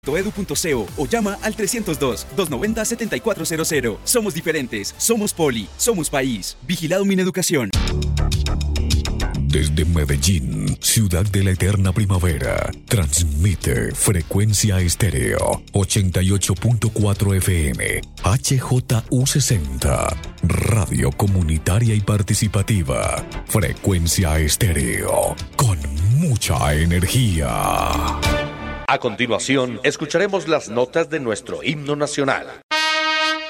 Edu.co o llama al 302-290-7400. Somos diferentes, somos Poli, somos país. Vigilado Mineducación. Desde Medellín, ciudad de la eterna primavera, transmite Frecuencia Estéreo 88.4 FM, HJU60, radio comunitaria y participativa. Frecuencia Estéreo, con mucha energía. A continuación, escucharemos las notas de nuestro himno nacional.